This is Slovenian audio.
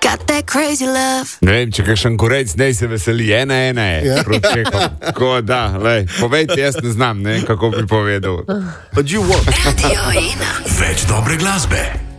Got that crazy love. Ne vem, če kakšen korec ne se veseli, ena je. Tako da, lej, povejte, jaz ne znam, ne, kako bi povedal. But you won't. Radio 1. Več dobre glasbe.